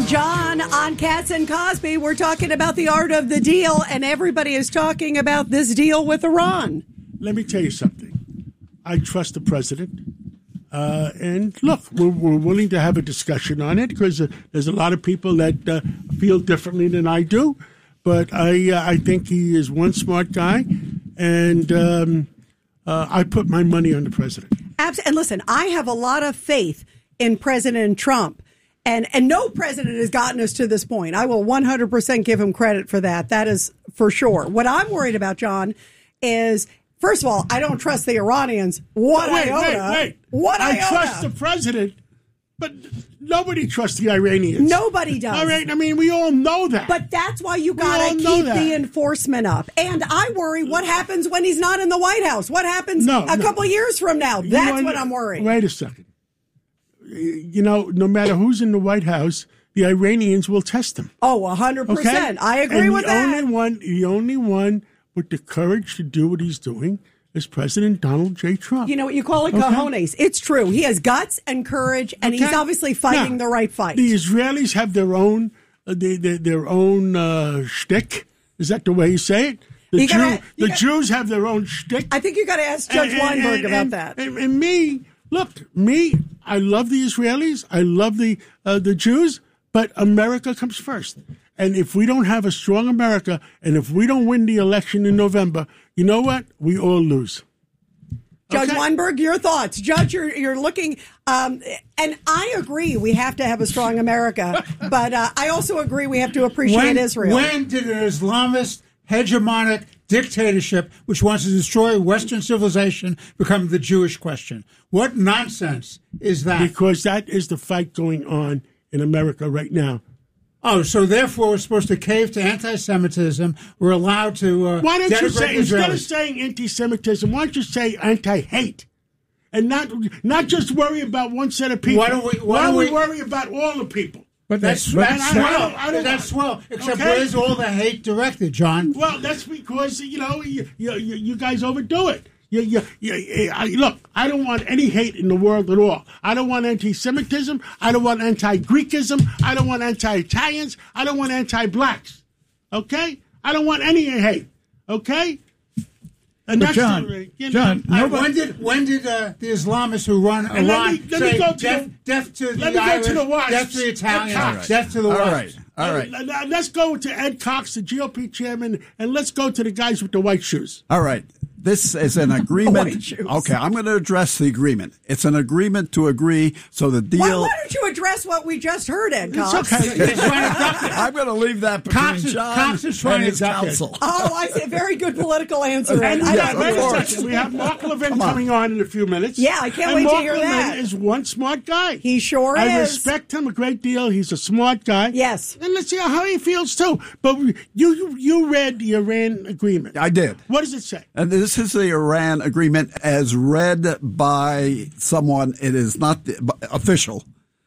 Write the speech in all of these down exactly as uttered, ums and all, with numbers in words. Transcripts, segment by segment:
John on Katz and Cosby. We're talking about the art of the deal, and everybody is talking about this deal with Iran. Let me tell you something. I trust the president. Uh, and look, we're, we're willing to have a discussion on it because uh, there's a lot of people that uh, feel differently than I do. But I, uh, I think he is one smart guy, and um, uh, I put my money on the president. Absolutely. And listen, I have a lot of faith in President Trump. And and no president has gotten us to this point. I will one hundred percent give him credit for that. That is for sure. What I'm worried about, John, is, first of all, I don't trust the Iranians. One wait, iota. wait, wait. One I iota. trust the president, but nobody trusts the Iranians. Nobody does. All right, I mean, we all know that. But that's why you got to keep the enforcement up. And I worry what happens when he's not in the White House. What happens no, a no. couple of years from now? That's want, what I'm worried. Wait a second. You know, no matter who's in the White House, the Iranians will test them. Oh, one hundred percent. Okay? I agree and with the that. Only one, the only one with the courage to do what he's doing is President Donald J. Trump. You know what you call it? Okay? Cojones. It's true. He has guts and courage, and okay? he's obviously fighting now, the right fight. The Israelis have their own, uh, they, they, their own uh, shtick. Is that the way you say it? The, Jew, gotta, the gotta, Jews have their own shtick. I think you got to ask Judge and, Weinberg and, and, about and, that. And, and me, look, me, I love the Israelis. I love the uh, the Jews, but America comes first. And if we don't have a strong America, and if we don't win the election in November, you know what? We all lose. Judge okay? Weinberg, your thoughts. Judge, you're, you're looking, um, and I agree we have to have a strong America, but uh, I also agree we have to appreciate when, Israel. When did an Islamist hegemonic dictatorship, which wants to destroy Western civilization, become the Jewish question? What nonsense is that? Because that is the fight going on in America right now. Oh, so therefore we're supposed to cave to anti-Semitism. We're allowed to uh, why don't you say, Israelis. Instead of saying anti-Semitism, why don't you say anti-hate? And not not just worry about one set of people. Why don't we, why why don't we, we worry about all the people? But that's, that's I, swell. I don't, I don't, that's swell. Except okay? where's all the hate directed, John? Well, that's because, you know, you, you, you guys overdo it. You, you, you, I, look, I don't want any hate in the world at all. I don't want anti-Semitism. I don't want anti-Greekism. I don't want anti-Italians. I don't want anti-blacks. Okay? I don't want any hate. Okay? And but that's John, the, you know, John, I, when did when did uh, the Islamists who run Iran let me, let say me go to death, the, death to the let me Irish, go to the Wasps, death to the Italians, right. death to the All Wasps? right, all right. Uh, let's go to Ed Cox, the G O P chairman, and let's go to the guys with the white shoes. All right. This is an agreement. Okay, I'm going to address the agreement. It's an agreement to agree, so the deal... Why, why don't you address what we just heard, Ed Cox? It's okay. I'm going to leave that between Cox is, John Cox is trying and to his duck counsel. it. Oh, I see. Very good political answer. And I yes, don't of know. course. We have Mark Levin coming on in a few minutes. Yeah, I can't and wait Mark to hear Levin that. is one smart guy. He sure I is. I respect him a great deal. He's a smart guy. Yes. And let's see how he feels, too. But you, you, you read the Iran agreement. I did. What does it say? And this is the Iran agreement as read by someone. It is not the, official,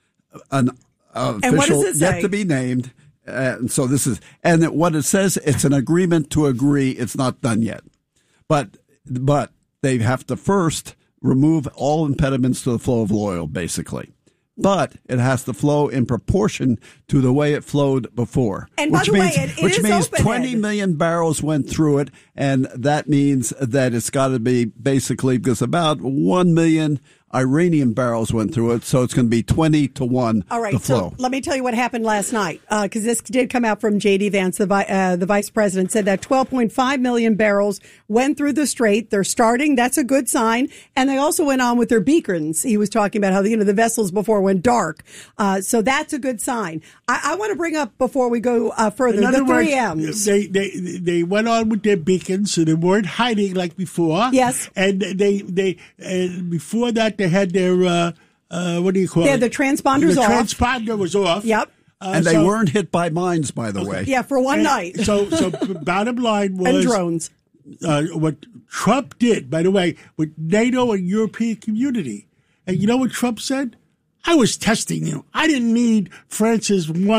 an uh, and what official does it yet say? to be named. Uh, and so this is, and what it says, it's an agreement to agree. It's not done yet, but but they have to first remove all impediments to the flow of oil, basically. But it has to flow in proportion to the way it flowed before. And by which the means, way, it, it which is means open-ended. twenty million barrels went through it, and that means that it's got to be basically, because about one million Iranian barrels went through it, so it's going to be twenty to one. All right, the flow. so let me tell you what happened last night, because uh, this did come out from J D Vance, the, vi- uh, the vice president, said that twelve point five million barrels went through the strait. They're starting. That's a good sign. And they also went on with their beacons. He was talking about how, you know, the vessels before went dark. Uh, so that's a good sign. I, I want to bring up, before we go uh, further, the three M's. They, they, they went on with their beacons, so they weren't hiding like before. Yes. And they, they, uh, before that, they had their, uh, uh, what do you call yeah, it? the transponders the off. The transponder was off. Yep. Uh, and they so, weren't hit by mines, by the way. Yeah, for one and, night. So, so bottom line was... And drones. Uh, what Trump did, by the way, with NATO and European community. And you know what Trump said? I was testing you. I didn't need France's one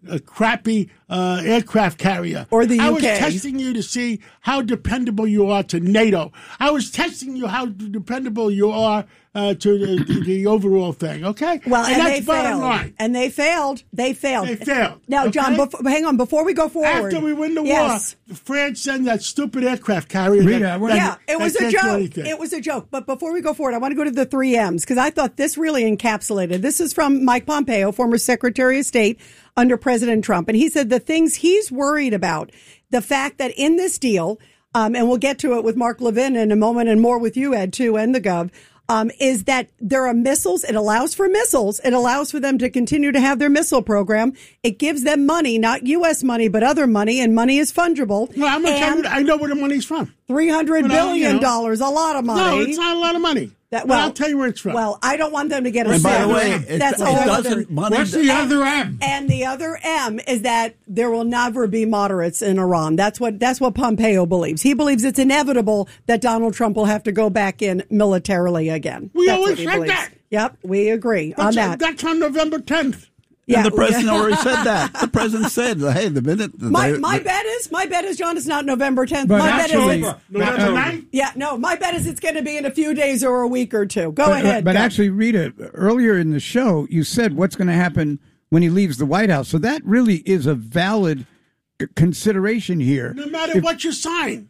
a crappy uh, aircraft carrier. Or the U K. I was testing you to see how dependable you are to NATO. I was testing you how dependable you are uh, to the, the overall thing, okay? Well, and, and they that's bottom failed. line. And they failed. They failed. They failed. Now, John, okay? before, hang on. Before we go forward. After we win the yes. war, France sent that stupid aircraft carrier. Rita, that, what- that, Yeah, it was that a can't do joke. anything. It was a joke. But before we go forward, I want to go to the three M's because I thought this really encapsulated. This is from Mike Pompeo, former Secretary of State under President Trump. And he said the things he's worried about, the fact that in this deal, um, and we'll get to it with Mark Levin in a moment and more with you, Ed, too, and the Gov, um, is that there are missiles. It allows for missiles. It allows for them to continue to have their missile program. It gives them money, not U S money, but other money, and money is fungible. Well, I'm gonna tell And you, I know where the money's from. three hundred Well, billion you dollars, know. a lot of money. No, it's not a lot of money. That, But I'll tell you where it's from. Well, I don't want them to get And by upset. the way, it, That's it all doesn't other. money. What's the other M? And the other M is that there will never be moderates in Iran. That's what that's what Pompeo believes. He believes it's inevitable that Donald Trump will have to go back in militarily again. We That's always what he said believes. that. Yep, we agree on that's, that. that's on November tenth. Yeah, And the president yeah. already said that. The president said, "Hey, the minute My they- my they- bet is my bet is John. It's not November tenth. But My bet actually- is it's, November Uh-oh. ninth? yeah no. My bet is it's going to be in a few days or a week or two. Go But, ahead. but go. actually, Rita, earlier in the show, you said what's going to happen when he leaves the White House. So that really is a valid consideration here. No matter If- what you sign.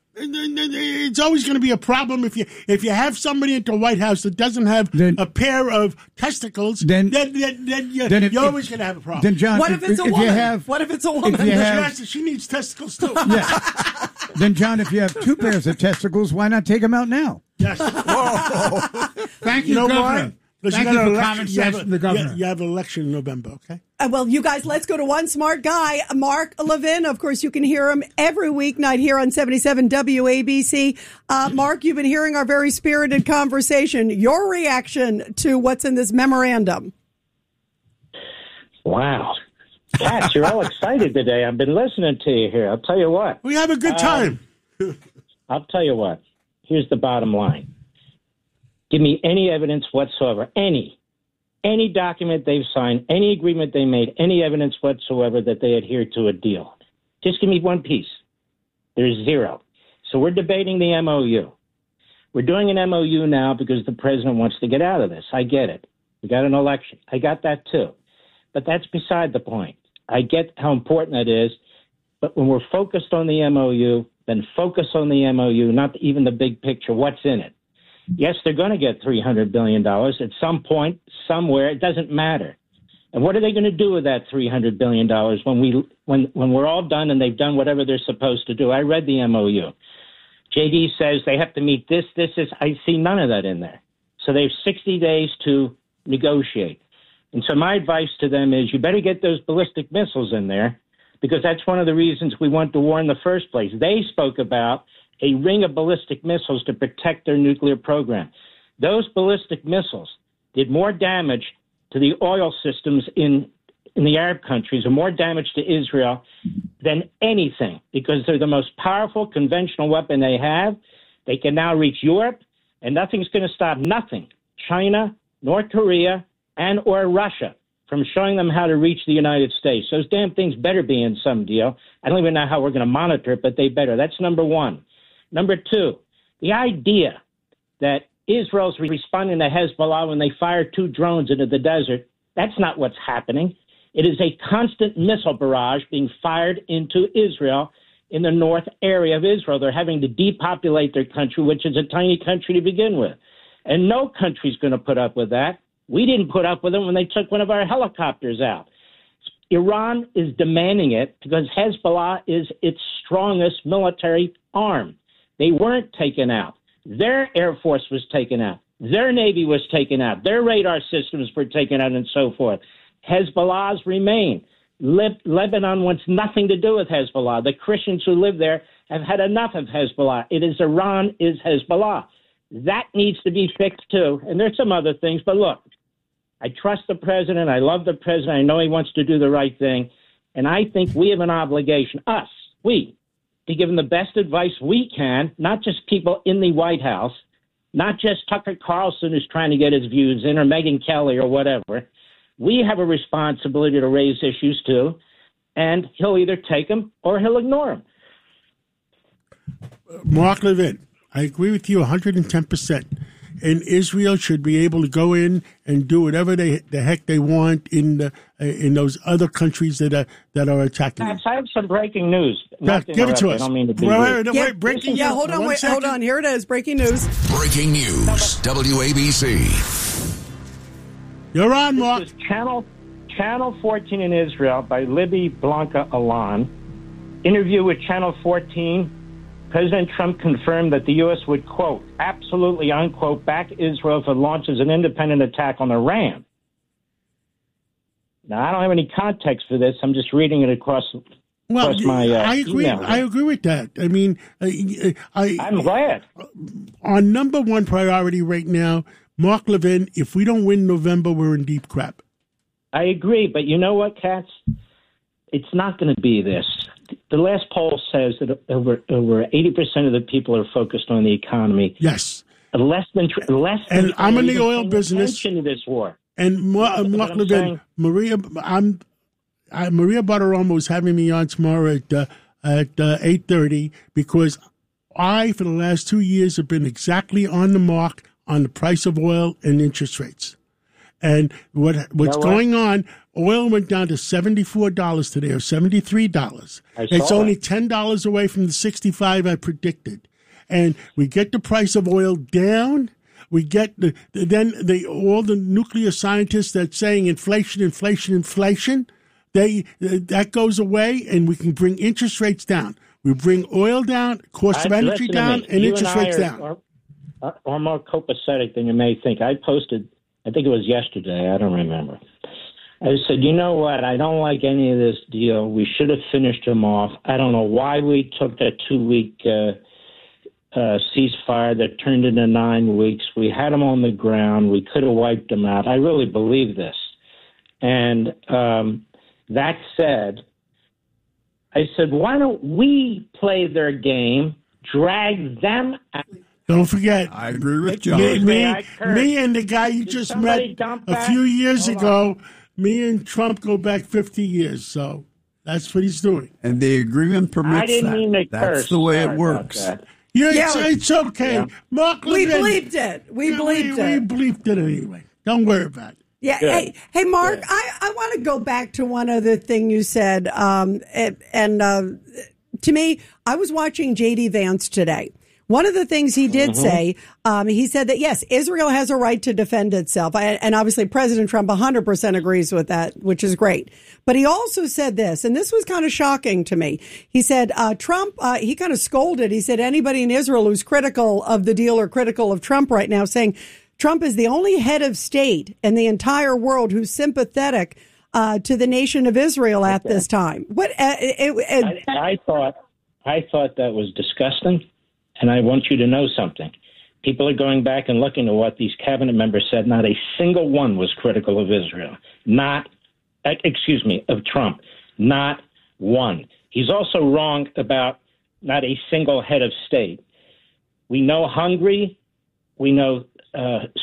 It's always going to be a problem if you if you have somebody at the White House that doesn't have Then- a pair of testicles. Then- then then, then, you, then if- you're if- always going to have a problem. Then, John, what if it's a if woman? you have, what if it's a woman? if you But have- she, has to- she needs testicles too. yeah. Then, John, if you have two pairs of testicles, why not take them out now? Yes. Thank you, You know Governor. why? Because Thank you, you got for an election- common you sense have a- from the governor. You, you have an election in November, okay? Uh, well, you guys, let's go to one smart guy, Mark Levin. Of course, you can hear him every weeknight here on seventy-seven W A B C. Uh, Mark, you've been hearing our very spirited conversation. Your reaction to what's in this memorandum? Wow. Cats, you're all excited today. I've been listening to you here. I'll tell you what. We have a good time. I'll tell you what. Here's the bottom line. Give me any evidence whatsoever, any, any document they've signed, any agreement they made, any evidence whatsoever that they adhered to a deal. Just give me one piece. There's zero. So we're debating the M O U. We're doing an M O U now because the president wants to get out of this. I get it. We got an election. I got that too. But that's beside the point. I get how important that is. But when we're focused on the M O U, then focus on the M O U, not even the big picture. What's in it? Yes, they're going to get three hundred billion dollars at some point, somewhere. It doesn't matter. And what are they going to do with that three hundred billion dollars when, we, when, when we're all done and they've done whatever they're supposed to do? I read the M O U. J D says they have to meet this, this, this. I see none of that in there. So they have sixty days to negotiate. And so my advice to them is you better get those ballistic missiles in there because that's one of the reasons we went to war in the first place. They spoke about a ring of ballistic missiles to protect their nuclear program. Those ballistic missiles did more damage to the oil systems in in the Arab countries and more damage to Israel than anything because they're the most powerful conventional weapon they have. They can now reach Europe, and nothing's going to stop nothing, China, North Korea, and or Russia from showing them how to reach the United States. Those damn things better be in some deal. I don't even know how we're going to monitor it, but they better. That's number one. Number two, the idea that Israel's responding to Hezbollah when they fire two drones into the desert, that's not what's happening. It is a constant missile barrage being fired into Israel in the north area of Israel. They're having to depopulate their country, which is a tiny country to begin with. And no country's going to put up with that. We didn't put up with it when they took one of our helicopters out. Iran is demanding it because Hezbollah is its strongest military arm. They weren't taken out. Their Air Force was taken out. Their Navy was taken out. Their radar systems were taken out and so forth. Hezbollah's remain. Lib- Lebanon wants nothing to do with Hezbollah. The Christians who live there have had enough of Hezbollah. It is Iran is Hezbollah. That needs to be fixed too. And there's some other things. But look, I trust the president. I love the president. I know he wants to do the right thing. And I think we have an obligation, us, we, to give him the best advice we can, not just people in the White House, not just Tucker Carlson who's trying to get his views in or Megyn Kelly or whatever. We have a responsibility to raise issues too. and he'll either take them or he'll ignore them. Mark Levin, I agree with you one hundred ten percent. And Israel should be able to go in and do whatever they, the heck they want in the, in those other countries that are that are attacking them. I have some breaking news. Yeah, give it to us. I don't mean to be wait, rude. wait, Yeah, wait, breaking yeah, news. hold on, One wait, second. hold on. Here it is. Breaking news. Breaking news, W A B C. You're on, Mark. This is Channel, Channel fourteen in Israel by Libby Blanca Alan. Interview with Channel fourteen. President Trump confirmed that the U S would, quote, absolutely, unquote, back Israel if it launches an independent attack on Iran. Now, I don't have any context for this. I'm just reading it across, Well, across my uh, I agree. email. I agree with that. I mean, I, I, I'm glad. our number one priority right now, Mark Levin, if we don't win November, we're in deep crap. I agree, but you know what, Katz? It's not going to be this. The last poll says that over over eighty percent of the people are focused on the economy. Yes. Less than less. And than I'm in the even oil paying business. attention to this war. And Mark, You know Mark what I'm Levin, saying? Maria, I'm, I, Maria Bartiromo is having me on tomorrow at uh, at uh, eight thirty because I, for the last two years, have been exactly on the mark on the price of oil and interest rates. And what what's You know what? going on? Oil went down to seventy-four dollars today, or seventy-three dollars. I saw It's only that. ten dollars away from the sixty-five I predicted. And we get the price of oil down. We get the then the all the nuclear scientists that's saying inflation, inflation, inflation. They that goes away, and we can bring interest rates down. We bring oil down, cost of I- energy listen to down, me. and You interest I rates are, down. Are, are, are more copacetic than you may think. I posted, I think it was yesterday. I don't remember. I said, you know what? I don't like any of this deal. We should have finished them off. I don't know why we took that two-week uh, uh, ceasefire that turned into nine weeks. We had them on the ground. We could have wiped them out. I really believe this. And um, that said, I said, why don't we play their game, drag them out? Don't forget, I agree with John. me, me, I curse. me and the guy you Did just somebody met dump a that? few years Hold ago, me and Trump go back fifty years. So that's what he's doing. And the agreement permits I didn't that. mean to That's curse. the way Sorry it about works. that. Yeah, Yeah. it's, it's okay. Yeah. Mark We Levin. bleeped it. We Yeah, bleeped we, it. We bleeped it anyway. Don't worry about it. Yeah. Good. Hey, hey, Mark. I, I want to go back to one other thing you said. Um, and and uh, to me, I was watching J D Vance today. One of the things he did say, um, he said that, yes, Israel has a right to defend itself. I, and obviously President Trump one hundred percent agrees with that, which is great. But he also said this, and this was kind of shocking to me. He said, uh, Trump, uh, he kind of scolded. He said, anybody in Israel who's critical of the deal or critical of Trump right now, saying Trump is the only head of state in the entire world who's sympathetic uh, to the nation of Israel at this time. What uh, it, it, I, I thought I thought that was disgusting, and I want you to know something. People are going back and looking at what these cabinet members said. Not a single one was critical of Israel. Not, excuse me, of Trump. Not one. He's also wrong about not a single head of state. We know Hungary. We know uh,